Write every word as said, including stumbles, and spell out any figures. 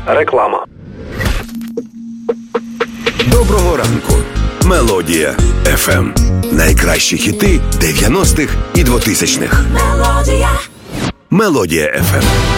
Реклама. Доброго ранку. Мелодія еф ем. Найкращі хіти дев'яностих і двотисячних. Мелодія. Мелодія еф ем.